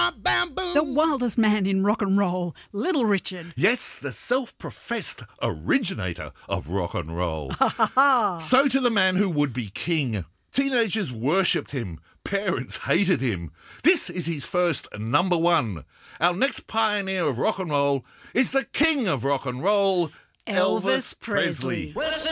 bam, boom. The wildest man in rock and roll, Little Richard. Yes, the self-professed originator of rock and roll. So to the man who would be king. Teenagers worshipped him. Parents hated him. This is his first number one. Our next pioneer of rock and roll is the king of rock and roll, Elvis Presley.